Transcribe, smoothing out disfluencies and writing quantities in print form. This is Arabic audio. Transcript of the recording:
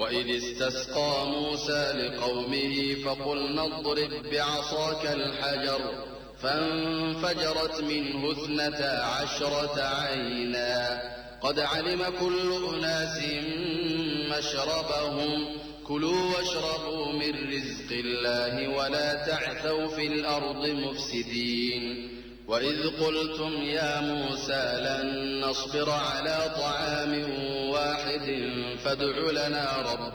وإذ استسقى موسى لقومه فقلنا اضرب بعصاك الحجر فانفجرت منه 12 عينا قد علم كل أناس مشربهم كلوا واشربوا من رزق الله ولا تعثوا في الأرض مفسدين وإذ قلتم يا موسى لن نصبر على طعام واحد فادع لنا ربك